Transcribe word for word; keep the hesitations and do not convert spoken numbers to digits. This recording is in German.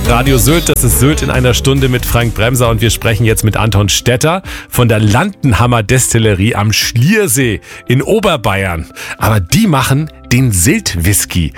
Radio Sylt, das ist Sylt in einer Stunde mit Frank Bremser und wir sprechen jetzt mit Anton Stetter von der Landenhammer Destillerie am Schliersee in Oberbayern. Aber die machen den Sylt Whisky.